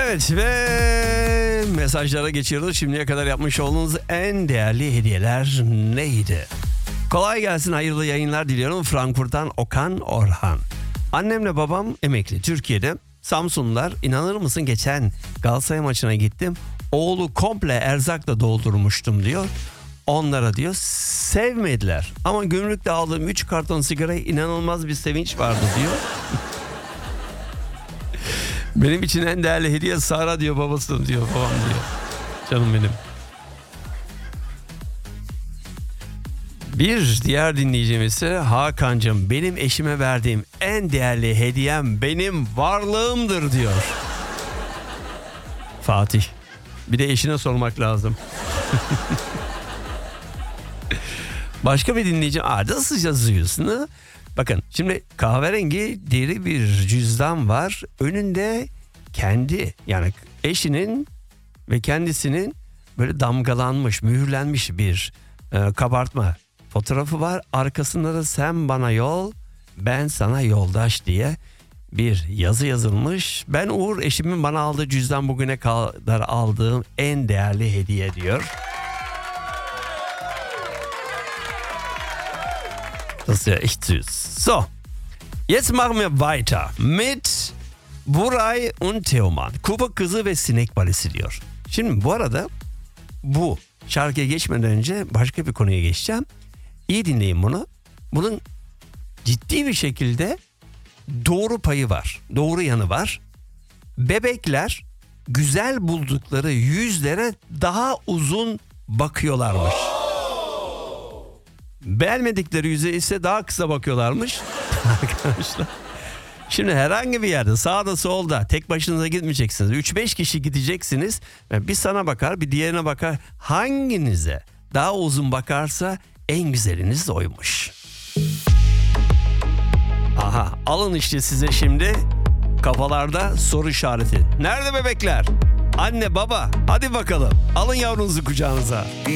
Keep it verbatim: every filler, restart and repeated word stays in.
Evet ve mesajlara geçiyoruz. Şimdiye kadar yapmış olduğunuz en değerli hediyeler neydi? Kolay gelsin, hayırlı yayınlar diliyorum. Frankfurt'tan Okan Orhan. Annemle babam emekli Türkiye'de. Samsunlular, inanır mısın geçen Galatasaray maçına gittim. Oğlu komple erzakla doldurmuştum diyor. Onlara diyor sevmediler. Ama gümrükte aldığım üç karton sigaraya inanılmaz bir sevinç vardı diyor. Benim için en değerli hediye Sara diyor, babasının diyor, babam diyor. Canım benim. Bir diğer dinleyicimiz ise Hakan'cığım, benim eşime verdiğim en değerli hediyem benim varlığımdır diyor. Fatih. Bir de eşine sormak lazım. Başka bir dinleyici, aa nasıl yazıyorsun? Bakın şimdi kahverengi deri bir cüzdan var. Önünde kendi, yani eşinin ve kendisinin böyle damgalanmış, mühürlenmiş bir e, kabartma fotoğrafı var. Arkasında da sen bana yol, ben sana yoldaş diye bir yazı yazılmış. Ben Uğur, eşimin bana aldığı cüzdan bugüne kadar aldığım en değerli hediye diyor. Das ist ja echt süß. So, jetzt machen wir weiter mit Buray und Teoman. Kupa kızı ve sinek balesi diyor. Şimdi bu arada bu şarkıya geçmeden önce başka bir konuya geçeceğim. İyi dinleyin bunu. Bunun ciddi bir şekilde doğru payı var. Doğru yanı var. Bebekler güzel buldukları yüzlere daha uzun bakıyorlarmış. Beğenmedikleri yüze ise daha kısa bakıyorlarmış. Arkadaşlar. Şimdi herhangi bir yerde, sağda solda tek başınıza gitmeyeceksiniz. üç beş kişi gideceksiniz. Bir sana bakar, bir diğerine bakar. Hanginize daha uzun bakarsa en güzeliniz oymuş. Aha, alın işte size şimdi kafalarda soru işareti. Nerede bebekler? Anne baba, hadi bakalım. Alın yavrunuzu kucağınıza.